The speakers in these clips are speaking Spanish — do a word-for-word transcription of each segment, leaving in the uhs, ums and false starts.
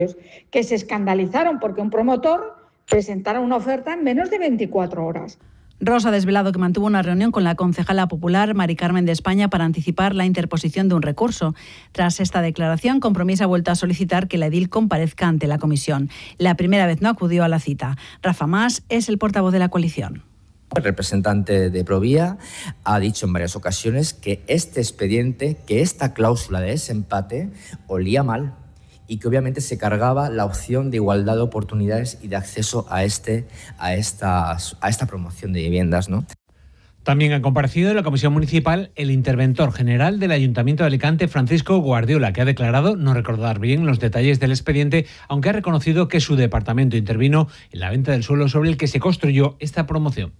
que se escandalizaron porque un promotor presentara una oferta en menos de veinticuatro horas. Rosa ha desvelado que mantuvo una reunión con la concejala popular Mari Carmen de España para anticipar la interposición de un recurso. Tras esta declaración, Compromís ha vuelto a solicitar que la edil comparezca ante la comisión. La primera vez no acudió a la cita. Rafa Mas es el portavoz de la coalición. El representante de Provía ha dicho en varias ocasiones que este expediente, que esta cláusula de desempate olía mal y que obviamente se cargaba la opción de igualdad de oportunidades y de acceso a, este, a, esta, a esta promoción de viviendas, ¿no? También ha comparecido en la Comisión Municipal el interventor general del Ayuntamiento de Alicante, Francisco Guardiola, que ha declarado no recordar bien los detalles del expediente, aunque ha reconocido que su departamento intervino en la venta del suelo sobre el que se construyó esta promoción.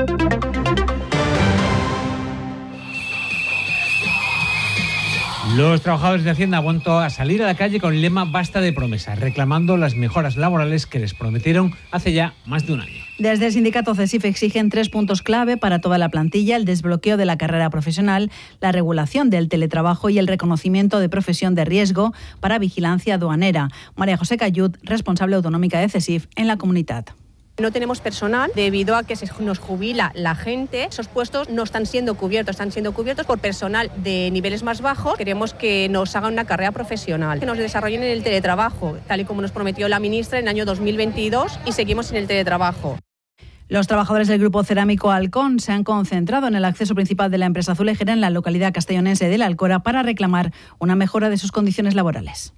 Los trabajadores de Hacienda han vuelto a salir a la calle con el lema Basta de promesas, reclamando las mejoras laborales que les prometieron hace ya más de un año. Desde el sindicato CESIF exigen tres puntos clave para toda la plantilla: el desbloqueo de la carrera profesional, la regulación del teletrabajo y el reconocimiento de profesión de riesgo para vigilancia aduanera. María José Cayud, responsable autonómica de CESIF en la comunidad. No tenemos personal debido a que se nos jubila la gente. Esos puestos no están siendo cubiertos, están siendo cubiertos por personal de niveles más bajos. Queremos que nos hagan una carrera profesional, que nos desarrollen en el teletrabajo, tal y como nos prometió la ministra en el año dos mil veintidós, y seguimos en el teletrabajo. Los trabajadores del Grupo Cerámico Alcón se han concentrado en el acceso principal de la empresa azulejera en la localidad castellonense de La Alcora para reclamar una mejora de sus condiciones laborales.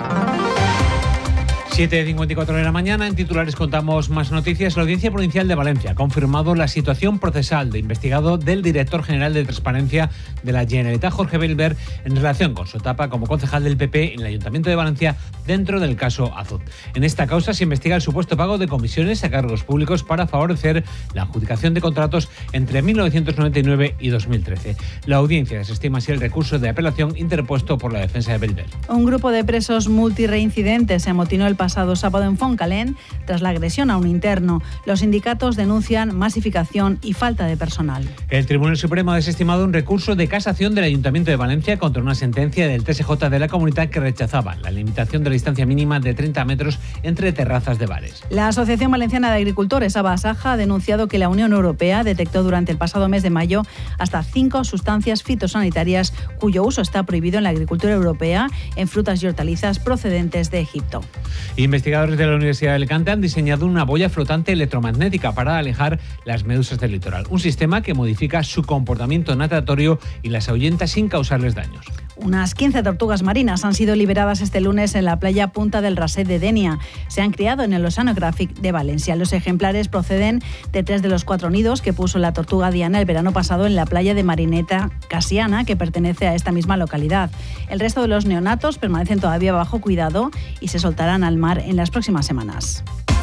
siete cincuenta y cuatro de la mañana, en titulares contamos más noticias. La Audiencia Provincial de Valencia ha confirmado la situación procesal de investigado del director general de Transparencia de la Generalitat, Jorge Belver, en relación con su etapa como concejal del P P en el Ayuntamiento de Valencia dentro del caso Azud. En esta causa se investiga el supuesto pago de comisiones a cargos públicos para favorecer la adjudicación de contratos entre mil novecientos noventa y nueve y dos mil trece. La audiencia desestima así el recurso de apelación interpuesto por la defensa de Belver. Un grupo de presos multireincidentes se amotinó el pasado sábado en Foncalén tras la agresión a un interno. Los sindicatos denuncian masificación y falta de personal. El Tribunal Supremo ha desestimado un recurso de casación del Ayuntamiento de Valencia contra una sentencia del T S J de la comunidad que rechazaba la limitación de la distancia mínima de treinta metros entre terrazas de bares. La Asociación Valenciana de Agricultores, Abasaja, ha denunciado que la Unión Europea detectó durante el pasado mes de mayo hasta cinco sustancias fitosanitarias cuyo uso está prohibido en la agricultura europea en frutas y hortalizas procedentes de Egipto. Investigadores de la Universidad de Alicante han diseñado una boya flotante electromagnética para alejar las medusas del litoral. Un sistema que modifica su comportamiento natatorio y las ahuyenta sin causarles daños. Unas quince tortugas marinas han sido liberadas este lunes en la playa Punta del Raset de Denia. Se han criado en el Oceanographic de Valencia. Los ejemplares proceden de tres de los cuatro nidos que puso la tortuga Diana el verano pasado en la playa de Marineta Casiana, que pertenece a esta misma localidad. El resto de los neonatos permanecen todavía bajo cuidado y se soltarán al mar en las próximas semanas.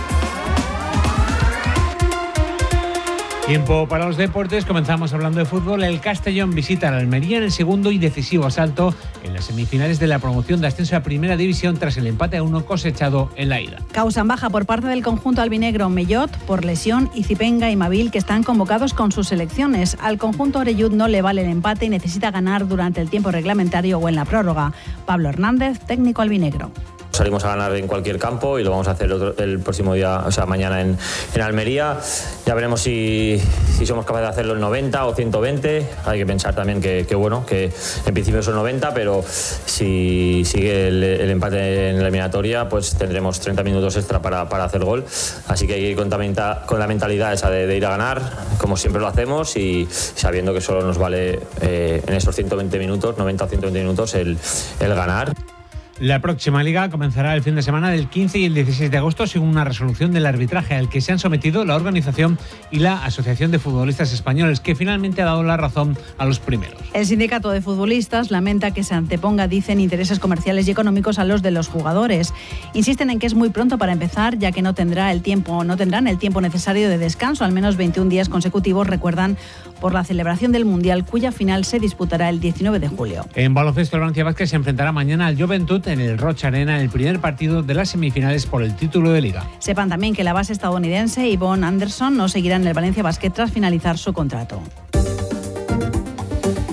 Tiempo para los deportes. Comenzamos hablando de fútbol. El Castellón visita a la Almería en el segundo y decisivo asalto en las semifinales de la promoción de ascenso a Primera División tras el empate a uno cosechado en la ida. Causan baja por parte del conjunto albinegro Mellot por lesión y Zipenga y Mabil, que están convocados con sus selecciones. Al conjunto orellud no le vale el empate y necesita ganar durante el tiempo reglamentario o en la prórroga. Pablo Hernández, técnico albinegro. Salimos a ganar en cualquier campo y lo vamos a hacer otro, el próximo día, o sea, mañana en, en Almería. Ya veremos si, si somos capaces de hacerlo en noventa o ciento veinte. Hay que pensar también que, que bueno, que en principio son noventa, pero si sigue el, el empate en la eliminatoria, pues tendremos treinta minutos extra para, para hacer gol. Así que hay que ir con, con la mentalidad esa de, de ir a ganar, como siempre lo hacemos, y sabiendo que solo nos vale eh, en esos ciento veinte minutos, noventa o ciento veinte minutos, el, el ganar. La próxima liga comenzará el fin de semana del quince y el dieciséis de agosto según una resolución del arbitraje al que se han sometido la organización y la Asociación de Futbolistas Españoles, que finalmente ha dado la razón a los primeros. El sindicato de futbolistas lamenta que se anteponga, dicen, intereses comerciales y económicos a los de los jugadores. Insisten en que es muy pronto para empezar, ya que no tendrá el tiempo, no tendrán el tiempo necesario de descanso, al menos veintiún días consecutivos, recuerdan, por la celebración del Mundial, cuya final se disputará el diecinueve de julio. En baloncesto, el Valencia Basket se enfrentará mañana al Joventut en el Rocha Arena en el primer partido de las semifinales por el título de Liga. Sepan también que la base estadounidense Yvonne Anderson no seguirá en el Valencia Basket tras finalizar su contrato.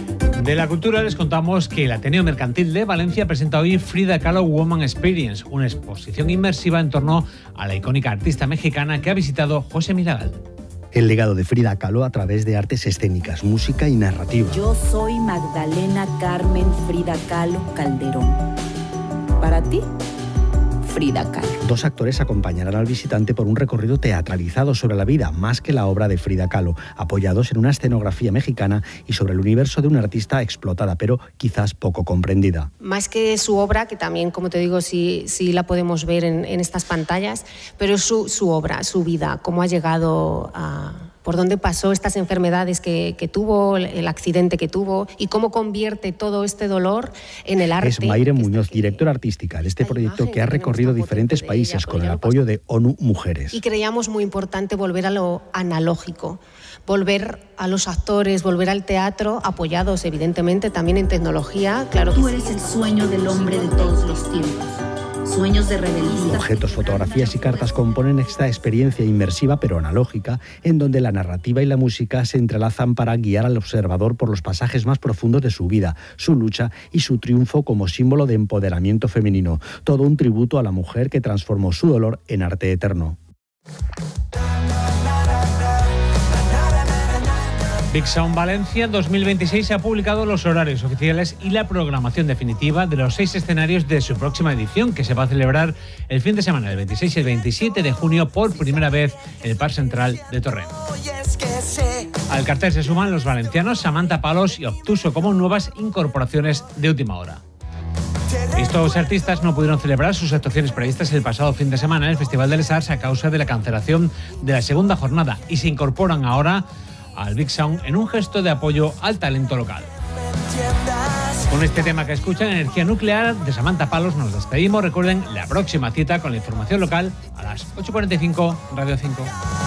De la cultura les contamos que el Ateneo Mercantil de Valencia presenta hoy Frida Kahlo Woman Experience, una exposición inmersiva en torno a la icónica artista mexicana que ha visitado José Miragal. El legado de Frida Kahlo a través de artes escénicas, música y narrativa. Yo soy Magdalena Carmen Frida Kahlo Calderón. Para ti, Frida Kahlo. Dos actores acompañarán al visitante por un recorrido teatralizado sobre la vida, más que la obra de Frida Kahlo, apoyados en una escenografía mexicana y sobre el universo de una artista explotada, pero quizás poco comprendida. Más que su obra, que también, como te digo, sí, sí la podemos ver en, en estas pantallas, pero es su, su obra, su vida, cómo ha llegado a... por dónde pasó estas enfermedades que, que tuvo, el accidente que tuvo y cómo convierte todo este dolor en el arte. Es Mayre Muñoz, directora artística de este proyecto que ha recorrido diferentes países con el apoyo de ONU Mujeres. Y creíamos muy importante volver a lo analógico, volver a los actores, volver al teatro, apoyados evidentemente también en tecnología. Claro. Tú eres el sueño del hombre de todos los tiempos. Sueños de rebeldía. Objetos, fotografías y cartas componen esta experiencia inmersiva pero analógica, en donde la narrativa y la música se entrelazan para guiar al observador por los pasajes más profundos de su vida, su lucha y su triunfo como símbolo de empoderamiento femenino. Todo un tributo a la mujer que transformó su dolor en arte eterno. Big Sound Valencia dos mil veintiséis ha publicado los horarios oficiales y la programación definitiva de los seis escenarios de su próxima edición, que se va a celebrar el fin de semana del veintiséis y el veintisiete de junio por primera vez en el Parque Central de Torrent. Al cartel se suman los valencianos Samantha Palos y Obtuso como nuevas incorporaciones de última hora. Estos artistas no pudieron celebrar sus actuaciones previstas el pasado fin de semana en el Festival de Les Arts a causa de la cancelación de la segunda jornada y se incorporan ahora al Big Sound en un gesto de apoyo al talento local. Con este tema que escuchan, Energía Nuclear, de Samantha Palos, nos despedimos. Recuerden la próxima cita con la información local a las ocho cuarenta y cinco, Radio cinco.